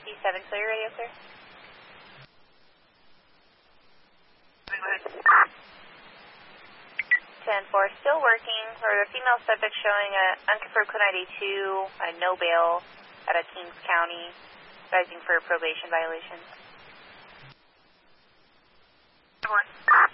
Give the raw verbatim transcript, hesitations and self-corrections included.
seven, clear radio, clear. ten four, still working for the female subject showing a unconfirmed code ninety-two, a no bail out of Kings County, advising for a probation violation.